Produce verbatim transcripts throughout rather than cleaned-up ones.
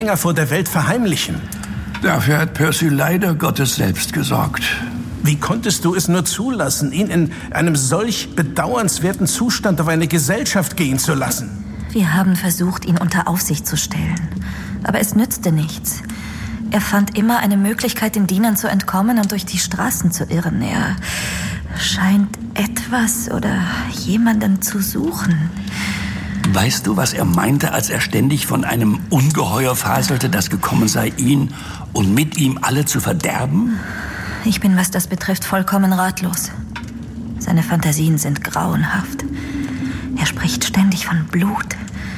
vor der Welt verheimlichen. Dafür hat Percy leider Gottes selbst gesorgt. Wie konntest du es nur zulassen, ihn in einem solch bedauernswerten Zustand auf eine Gesellschaft gehen zu lassen? Wir haben versucht, ihn unter Aufsicht zu stellen. Aber es nützte nichts. Er fand immer eine Möglichkeit, den Dienern zu entkommen und durch die Straßen zu irren. Er scheint etwas oder jemanden zu suchen. Weißt du, was er meinte, als er ständig von einem Ungeheuer faselte, das gekommen sei, ihn und mit ihm alle zu verderben? Ich bin, was das betrifft, vollkommen ratlos. Seine Fantasien sind grauenhaft. Er spricht ständig von Blut,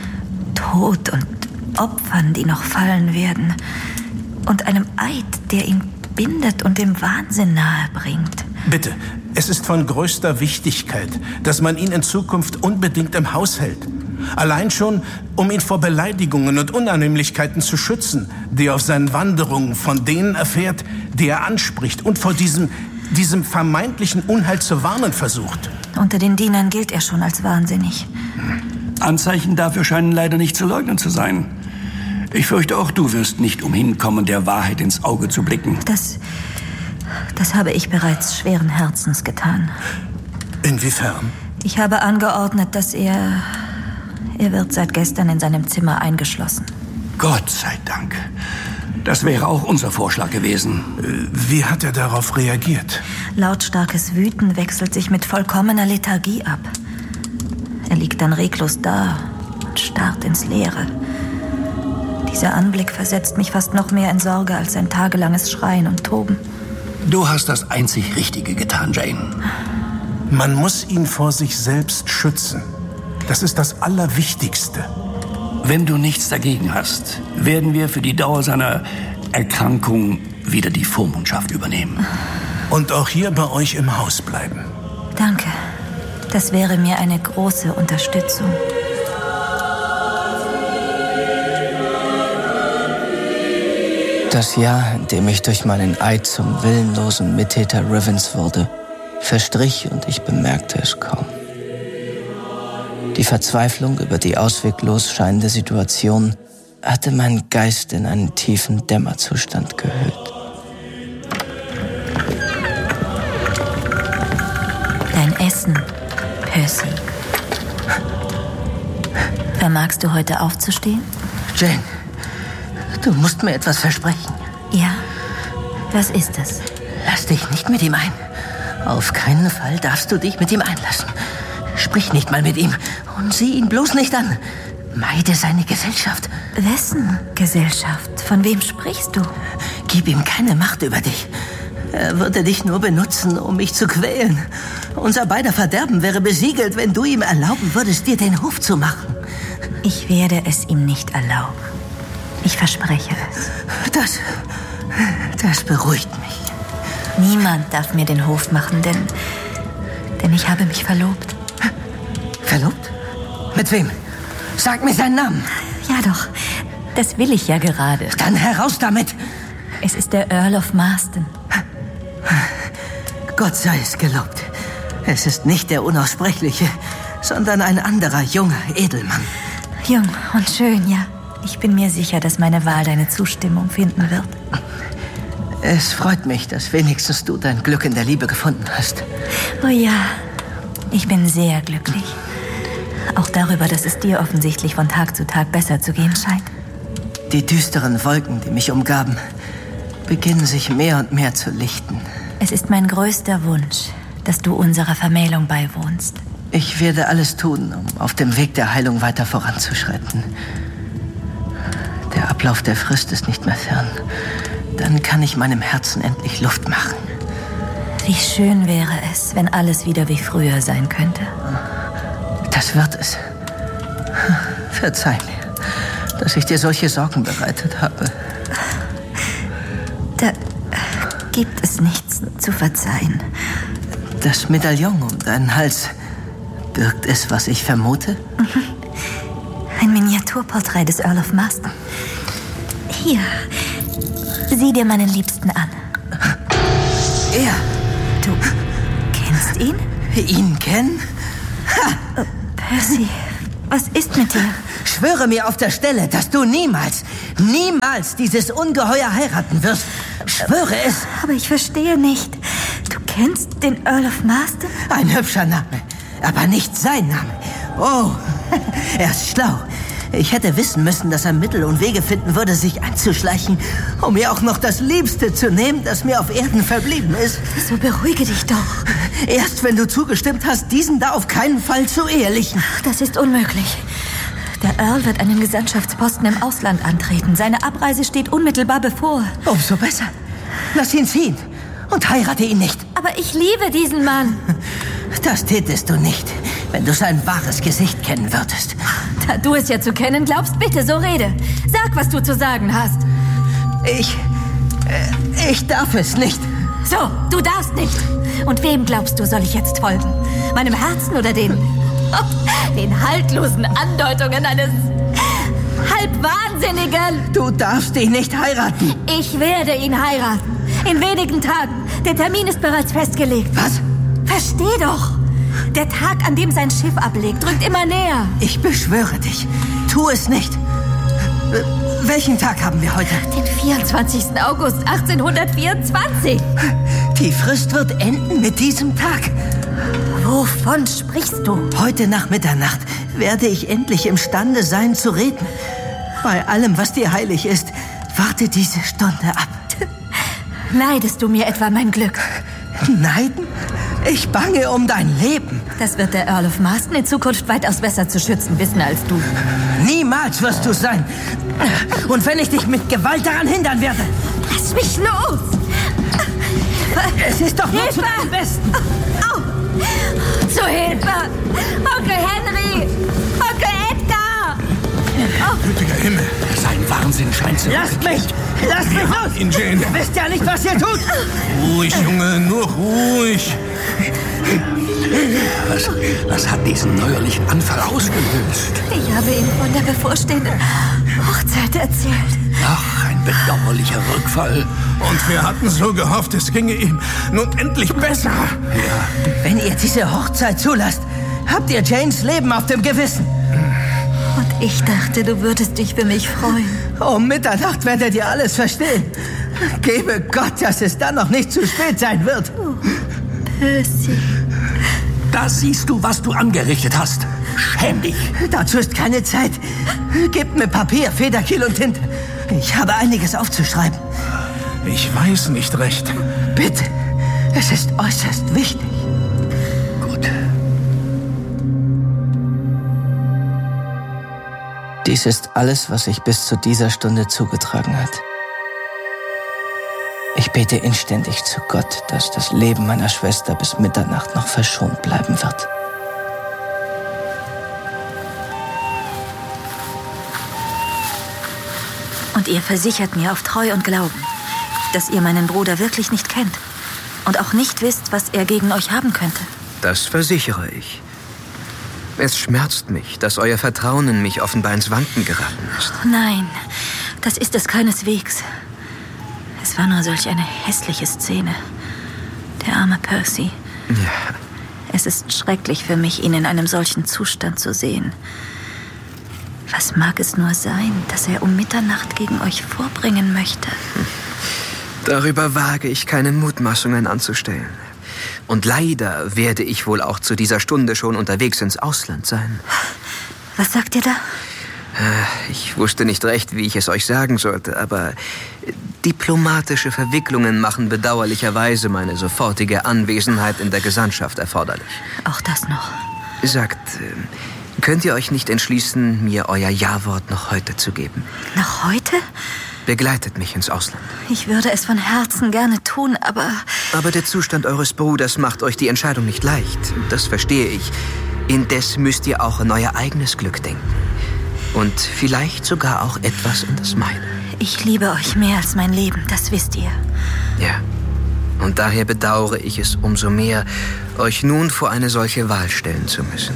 Tod und Opfern, die noch fallen werden. Und einem Eid, der ihn bindet und dem Wahnsinn nahe bringt. Bitte, es ist von größter Wichtigkeit, dass man ihn in Zukunft unbedingt im Haus hält. Allein schon, um ihn vor Beleidigungen und Unannehmlichkeiten zu schützen, die er auf seinen Wanderungen von denen erfährt, die er anspricht und vor diesem, diesem vermeintlichen Unheil zu warnen versucht. Unter den Dienern gilt er schon als wahnsinnig. Anzeichen dafür scheinen leider nicht zu leugnen zu sein. Ich fürchte, auch du wirst nicht umhin kommen, der Wahrheit ins Auge zu blicken. Das, das habe ich bereits schweren Herzens getan. Inwiefern? Ich habe angeordnet, dass er... Er wird seit gestern in seinem Zimmer eingeschlossen. Gott sei Dank. Das wäre auch unser Vorschlag gewesen. Wie hat er darauf reagiert? Lautstarkes Wüten wechselt sich mit vollkommener Lethargie ab. Er liegt dann reglos da und starrt ins Leere. Dieser Anblick versetzt mich fast noch mehr in Sorge als sein tagelanges Schreien und Toben. Du hast das einzig Richtige getan, Jane. Man muss ihn vor sich selbst schützen. Das ist das Allerwichtigste. Wenn du nichts dagegen hast, werden wir für die Dauer seiner Erkrankung wieder die Vormundschaft übernehmen. Und auch hier bei euch im Haus bleiben. Danke. Das wäre mir eine große Unterstützung. Das Jahr, in dem ich durch meinen Eid zum willenlosen Mittäter Rivens wurde, verstrich und ich bemerkte es kaum. Die Verzweiflung über die ausweglos scheinende Situation hatte meinen Geist in einen tiefen Dämmerzustand gehüllt. Dein Essen, Percy. Vermagst du heute aufzustehen? Jane, du musst mir etwas versprechen. Ja? Was ist es? Lass dich nicht mit ihm ein. Auf keinen Fall darfst du dich mit ihm einlassen. Sprich nicht mal mit ihm und sieh ihn bloß nicht an. Meide seine Gesellschaft. Wessen Gesellschaft? Von wem sprichst du? Gib ihm keine Macht über dich. Er würde dich nur benutzen, um mich zu quälen. Unser beider Verderben wäre besiegelt, wenn du ihm erlauben würdest, dir den Hof zu machen. Ich werde es ihm nicht erlauben. Ich verspreche es. Das, das beruhigt mich. Niemand darf mir den Hof machen, denn, denn ich habe mich verlobt. Verlobt? Mit wem? Sag mir seinen Namen. Ja doch, das will ich ja gerade. Dann heraus damit. Es ist der Earl of Marston. Gott sei es gelobt. Es ist nicht der Unaussprechliche, sondern ein anderer junger Edelmann. Jung und schön, ja. Ich bin mir sicher, dass meine Wahl deine Zustimmung finden wird. Es freut mich, dass wenigstens du dein Glück in der Liebe gefunden hast. Oh ja, ich bin sehr glücklich. Auch darüber, dass es dir offensichtlich von Tag zu Tag besser zu gehen scheint. Die düsteren Wolken, die mich umgaben, beginnen sich mehr und mehr zu lichten. Es ist mein größter Wunsch, dass du unserer Vermählung beiwohnst. Ich werde alles tun, um auf dem Weg der Heilung weiter voranzuschreiten. Der Ablauf der Frist ist nicht mehr fern. Dann kann ich meinem Herzen endlich Luft machen. Wie schön wäre es, wenn alles wieder wie früher sein könnte. Das wird es. Verzeih mir, dass ich dir solche Sorgen bereitet habe. Da gibt es nichts zu verzeihen. Das Medaillon um deinen Hals, birgt es, was ich vermute? Ein Miniaturporträt des Earl of Marston. Hier, sieh dir meinen Liebsten an. Er? Du kennst ihn? Ihn kennen? Ha! Percy, was ist mit dir? Schwöre mir auf der Stelle, dass du niemals, niemals dieses Ungeheuer heiraten wirst. Schwöre es. Aber ich verstehe nicht. Du kennst den Earl of Marston? Ein hübscher Name, aber nicht sein Name. Oh, er ist schlau. Ich hätte wissen müssen, dass er Mittel und Wege finden würde, sich einzuschleichen, um mir auch noch das Liebste zu nehmen, das mir auf Erden verblieben ist. So beruhige dich doch. Erst wenn du zugestimmt hast, diesen da auf keinen Fall zu ehelichen. Das ist unmöglich. Der Earl wird einen Gesandtschaftsposten im Ausland antreten. Seine Abreise steht unmittelbar bevor. Umso besser. Lass ihn ziehen und heirate ihn nicht. Aber ich liebe diesen Mann. Das tätest du nicht, wenn du sein wahres Gesicht kennen würdest. Da du es ja zu kennen glaubst, bitte, so rede. Sag, was du zu sagen hast. Ich... Äh, ich darf es nicht. So, du darfst nicht. Und wem glaubst du, soll ich jetzt folgen? Meinem Herzen oder den... den haltlosen Andeutungen eines... Halbwahnsinnigen? Du darfst ihn nicht heiraten. Ich werde ihn heiraten. In wenigen Tagen. Der Termin ist bereits festgelegt. Was? Versteh doch. Der Tag, an dem sein Schiff ablegt, rückt immer näher. Ich beschwöre dich. Tu es nicht. Welchen Tag haben wir heute? Den vierundzwanzigsten August achtzehnhundertvierundzwanzig. Die Frist wird enden mit diesem Tag. Wovon sprichst du? Heute nach Mitternacht werde ich endlich imstande sein zu reden. Bei allem, was dir heilig ist, warte diese Stunde ab. Neidest du mir etwa mein Glück? Neiden? Ich bange um dein Leben. Das wird der Earl of Marston in Zukunft weitaus besser zu schützen wissen als du. Niemals wirst du sein. Und wenn ich dich mit Gewalt daran hindern werde... Lass mich los! Es ist doch nur zu deinem Besten. Au! Zu Hilfe! Onkel Henry! Onkel Edgar! Gütiger Himmel. Sein Wahnsinn scheint zu... Lasst mich! Lasst mich los! Ihn, Jane. Ihr wisst ja nicht, was ihr tut! Ruhig, Junge, nur ruhig. Was, was hat diesen neuerlichen Anfall ausgelöst? Ich habe ihm von der bevorstehenden Hochzeit erzählt. Ach, ein bedauerlicher Rückfall. Und wir hatten so gehofft, es ginge ihm nun endlich besser. Ja. Wenn ihr diese Hochzeit zulasst, habt ihr Janes Leben auf dem Gewissen. Und ich dachte, du würdest dich für mich freuen. Um Mitternacht werdet ihr alles verstehen. Gebe Gott, dass es dann noch nicht zu spät sein wird. Oh, Percy. Da siehst du, was du angerichtet hast. Schäm dich. Dazu ist keine Zeit. Gebt mir Papier, Federkiel und Tinte. Ich habe einiges aufzuschreiben. Ich weiß nicht recht. Bitte, es ist äußerst wichtig. Gut. Dies ist alles, was sich bis zu dieser Stunde zugetragen hat. Ich bete inständig zu Gott, dass das Leben meiner Schwester bis Mitternacht noch verschont bleiben wird. Und ihr versichert mir auf Treu und Glauben, dass ihr meinen Bruder wirklich nicht kennt und auch nicht wisst, was er gegen euch haben könnte. Das versichere ich. Es schmerzt mich, dass euer Vertrauen in mich offenbar ins Wanken geraten ist. Nein, das ist es keineswegs. Es war nur solch eine hässliche Szene. Der arme Percy. Ja. Es ist schrecklich für mich, ihn in einem solchen Zustand zu sehen. Was mag es nur sein, dass er um Mitternacht gegen euch vorbringen möchte? Darüber wage ich keine Mutmaßungen anzustellen. Und leider werde ich wohl auch zu dieser Stunde schon unterwegs ins Ausland sein. Was sagt ihr da? Ich wusste nicht recht, wie ich es euch sagen sollte, aber diplomatische Verwicklungen machen bedauerlicherweise meine sofortige Anwesenheit in der Gesandtschaft erforderlich. Auch das noch. Sagt, könnt ihr euch nicht entschließen, mir euer Ja-Wort noch heute zu geben? Noch heute? Begleitet mich ins Ausland. Ich würde es von Herzen gerne tun, aber... Aber der Zustand eures Bruders macht euch die Entscheidung nicht leicht. Das verstehe ich. Indes müsst ihr auch an euer eigenes Glück denken. Und vielleicht sogar auch etwas in das meine. Ich liebe euch mehr als mein Leben, das wisst ihr. Ja. Und daher bedauere ich es umso mehr, euch nun vor eine solche Wahl stellen zu müssen.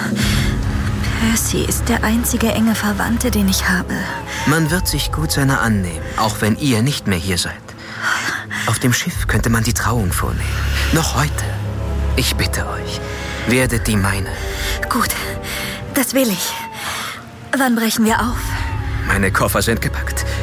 Percy ist der einzige enge Verwandte, den ich habe. Man wird sich gut seiner annehmen, auch wenn ihr nicht mehr hier seid. Auf dem Schiff könnte man die Trauung vornehmen. Noch heute. Ich bitte euch, werdet die meine. Gut, das will ich. Wann brechen wir auf? Meine Koffer sind gepackt.